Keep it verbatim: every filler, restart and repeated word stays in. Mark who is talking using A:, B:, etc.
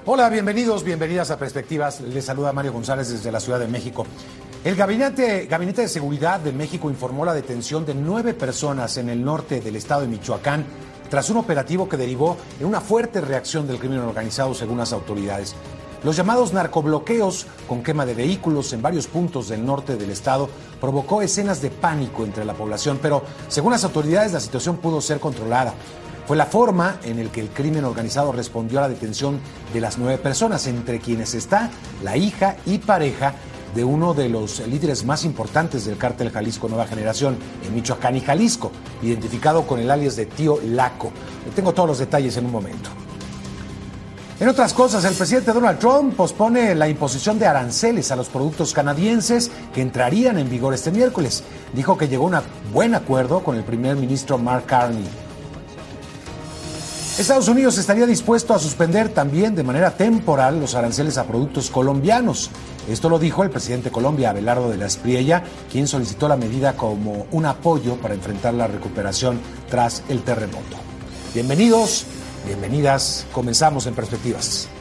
A: Hola, bienvenidos, bienvenidas a Perspectivas. Les saluda Mario González desde la Ciudad de México. El Gabinete, Gabinete de Seguridad de México informó la detención de nueve personas en el norte del estado de Michoacán tras un operativo que derivó en una fuerte reacción del crimen organizado según las autoridades. Los llamados narcobloqueos con quema de vehículos en varios puntos del norte del estado provocó escenas de pánico entre la población, pero según las autoridades la situación pudo ser controlada. Fue la forma en la que el crimen organizado respondió a la detención de las nueve personas, entre quienes está la hija y pareja de uno de los líderes más importantes del cártel Jalisco Nueva Generación en Michoacán y Jalisco, identificado con el alias de Tío Laco. Tengo todos los detalles en un momento. En otras cosas, el presidente Donald Trump pospone la imposición de aranceles a los productos canadienses que entrarían en vigor este miércoles. Dijo que llegó a un buen acuerdo con el primer ministro Mark Carney. Estados Unidos estaría dispuesto a suspender también de manera temporal los aranceles a productos colombianos. Esto lo dijo el presidente de Colombia, Abelardo de la Espriella, quien solicitó la medida como un apoyo para enfrentar la recuperación tras el terremoto. Bienvenidos, bienvenidas, comenzamos en Perspectivas.